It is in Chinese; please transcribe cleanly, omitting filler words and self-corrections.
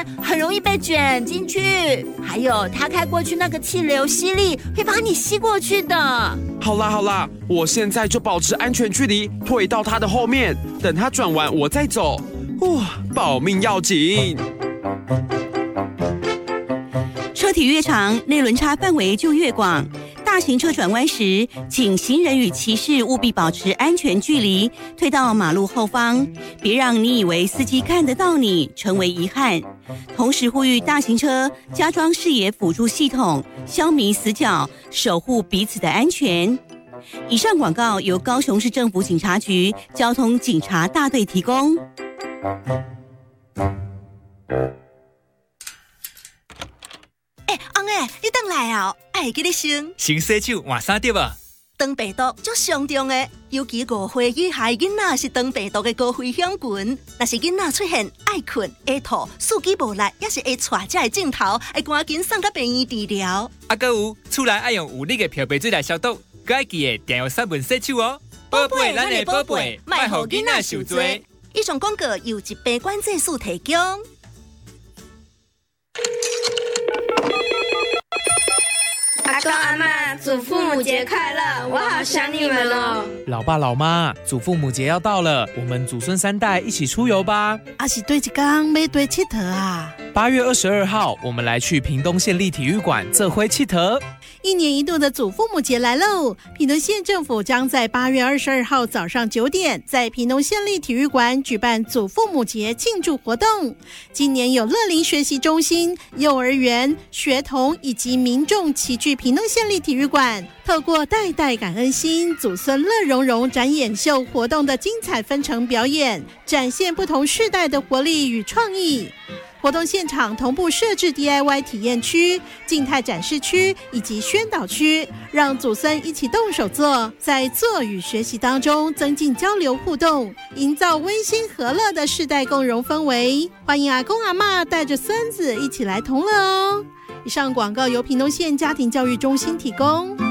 边很容易被卷进去，还有它开过去那个气流吸力会把你吸过去的。 好啦，我现在就保持安全距离，退到它的后面，等它转完我再走。保命要紧。 车体越长，内轮差范围就越广。大型车转弯时，请行人与骑士务必保持安全距离，退到马路后方，别让你以为司机看得到你，成为遗憾。同时呼吁大型车加装视野辅助系统，消弭死角，守护彼此的安全。以上广告由高雄市政府警察局交通警察大队提供。 翁诶，你回来啊？会记得先洗手换衫对吧？ 肠病毒足上重的，尤其5岁以下囡仔是肠病毒的高危险群。若是囡仔出现爱困、会吐、四肢无力，也是会带这个镜头，会赶紧送到病院治疗。 还有，厝内爱用有力的漂白水来消毒，佮爱记得定用杀蚊洗手哦。 宝贝，咱的宝贝，莫互囡仔受罪。以上广告由一杯关节素提供。 阿公阿嬷，祖父母节快乐！我好想你们哦。 老爸老妈，祖父母节要到了，我们祖孙3代一起出游吧。 是对一天要对佚佗啊。 8月22号，我们来去屏东县立体育馆做伙佚佗。 1年1度的祖父母节来喽！屏东县政府将在8月22号早上9点，在屏东县立体育馆举办祖父母节庆祝活动。今年有乐龄学习中心、幼儿园、学童以及民众齐聚屏东县立体育馆，透过代代感恩心、祖孙乐融融展演秀活动的精彩分程表演，展现不同世代的活力与创意。活动现场同步设置 DIY 体验区、静态展示区以及宣导区，让祖孙一起动手做，在做与学习当中增进交流互动，营造温馨和乐的世代共融氛围。欢迎阿公阿嬷带着孙子一起来同乐哦！以上广告由屏东县家庭教育中心提供。